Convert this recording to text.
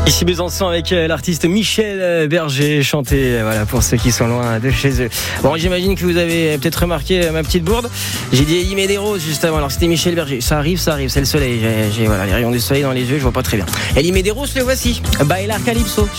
Ici Besançon avec l'artiste Michel Berger, chanté voilà, pour ceux qui sont loin de chez eux. Bon, j'imagine que vous avez peut-être remarqué ma petite bourde. J'ai dit Il met des roses juste avant, alors c'était Michel Berger. Ça arrive, c'est le soleil. J'ai voilà, les rayons du soleil dans les yeux, je vois pas très bien. Elle y met des roses, le voici. Bailar Calypso.